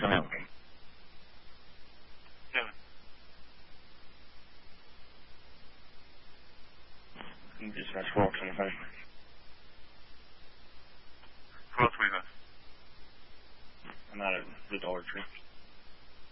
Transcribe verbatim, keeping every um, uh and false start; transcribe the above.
can I help? Kevin. Dispatch twelve twenty-five. twelve twenty-five. I'm out at the Dollar Tree.